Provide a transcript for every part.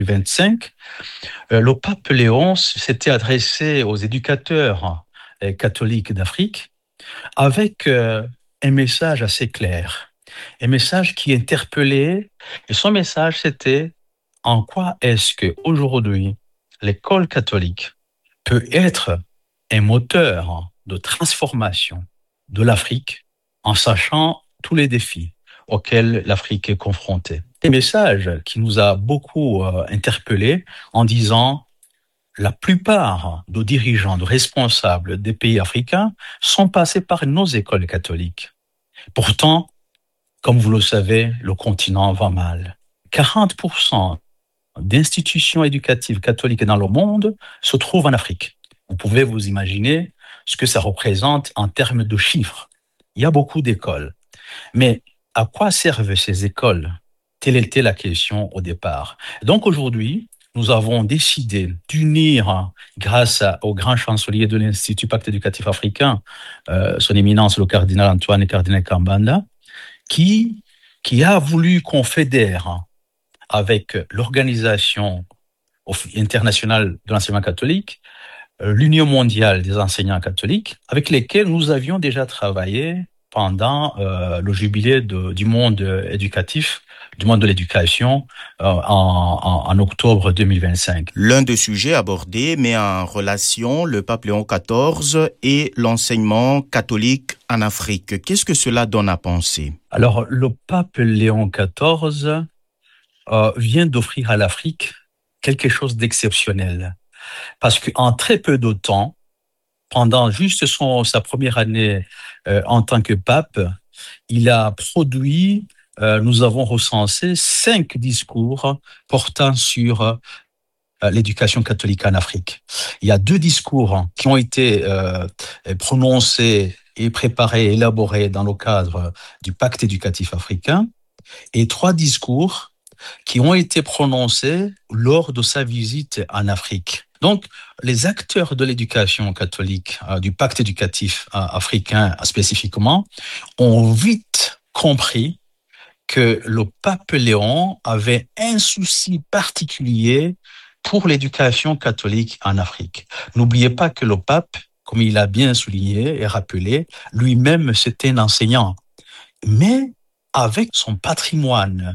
25, le pape Léon s'était adressé aux éducateurs catholiques d'Afrique avec un message assez clair, un message qui interpellait, et son message c'était en quoi est-ce que aujourd'hui l'école catholique peut être un moteur de transformation de l'Afrique en sachant tous les défis auxquels l'Afrique est confrontée. Un message qui nous a beaucoup interpellés en disant la plupart de dirigeants, de responsables des pays africains sont passés par nos écoles catholiques. Pourtant, comme vous le savez, le continent va mal. 40% d'institutions éducatives catholiques dans le monde se trouvent en Afrique. Vous pouvez vous imaginer ce que ça représente en termes de chiffres. Il y a beaucoup d'écoles. Mais à quoi servent ces écoles? Telle était la question au départ. Donc aujourd'hui, nous avons décidé d'unir, au grand chancelier de l'Institut Pacte éducatif africain, son éminence le cardinal Antoine et cardinal Kambanda, qui, qui a voulu qu'on fédère avec l'Organisation internationale de l'enseignement catholique, l'Union mondiale des enseignants catholiques, avec lesquels nous avions déjà travaillé pendant le jubilé du monde éducatif, du monde de l'éducation, en octobre 2025. L'un des sujets abordés met en relation le pape Léon XIV et l'enseignement catholique en Afrique. Qu'est-ce que cela donne à penser? Alors, le pape Léon XIV vient d'offrir à l'Afrique quelque chose d'exceptionnel. Parce qu'en très peu de temps, pendant juste sa première année en tant que pape, il a produit, nous avons recensé 5 discours portant sur l'éducation catholique en Afrique. Il y a 2 discours qui ont été prononcés et préparés, élaborés dans le cadre du pacte éducatif africain, et 3 discours qui ont été prononcés lors de sa visite en Afrique. Donc, les acteurs de l'éducation catholique, du pacte éducatif africain spécifiquement, ont vite compris que le pape Léon avait un souci particulier pour l'éducation catholique en Afrique. N'oubliez pas que le pape, comme il a bien souligné et rappelé, lui-même c'était un enseignant. Mais avec son patrimoine,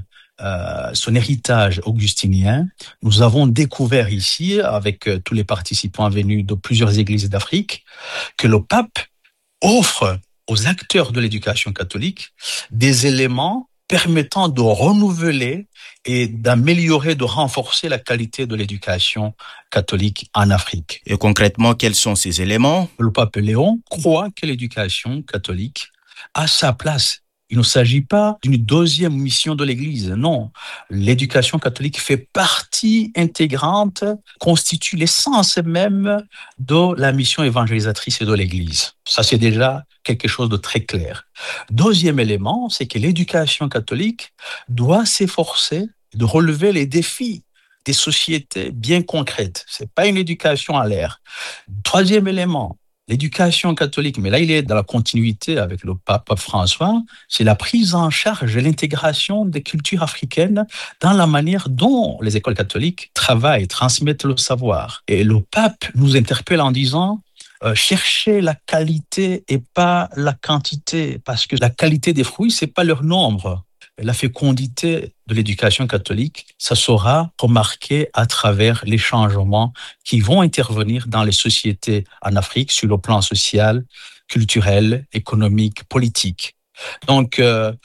son héritage augustinien, nous avons découvert ici, avec tous les participants venus de plusieurs églises d'Afrique, que le pape offre aux acteurs de l'éducation catholique des éléments permettant de renouveler et d'améliorer, de renforcer la qualité de l'éducation catholique en Afrique. Et concrètement, quels sont ces éléments? Le pape Léon croit que l'éducation catholique a sa place. Il ne s'agit pas d'une deuxième mission de l'Église, non. L'éducation catholique fait partie intégrante, constitue l'essence même de la mission évangélisatrice de l'Église. Ça, c'est déjà quelque chose de très clair. Deuxième élément, c'est que l'éducation catholique doit s'efforcer de relever les défis des sociétés bien concrètes. C'est pas une éducation à l'air. Troisième élément, l'éducation catholique, mais là il est dans la continuité avec le pape François, c'est la prise en charge et l'intégration des cultures africaines dans la manière dont les écoles catholiques travaillent, transmettent le savoir. Et le pape nous interpelle en disant chercher la qualité et pas la quantité, parce que la qualité des fruits, c'est pas leur nombre. La fécondité de l'éducation catholique, ça sera remarqué à travers les changements qui vont intervenir dans les sociétés en Afrique sur le plan social, culturel, économique, politique. Donc,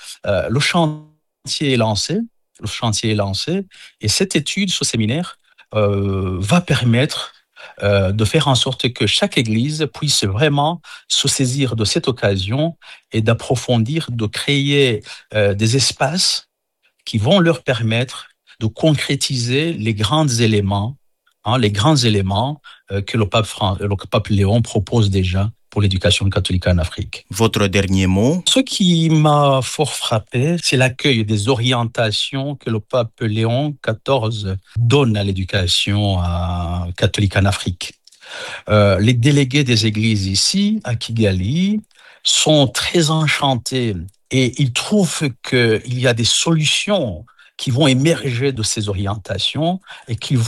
le chantier est lancé, et cette étude, ce séminaire, va permettre de faire en sorte que chaque église puisse vraiment se saisir de cette occasion et d'approfondir, de créer des espaces qui vont leur permettre de concrétiser les grands éléments, que le pape Léon propose déjà pour l'éducation catholique en Afrique. Votre dernier mot? Ce qui m'a fort frappé, c'est l'accueil des orientations que le pape Léon XIV donne à l'éducation catholique en Afrique. Les délégués des églises ici, à Kigali, sont très enchantés et ils trouvent qu'il y a des solutions qui vont émerger de ces orientations et qui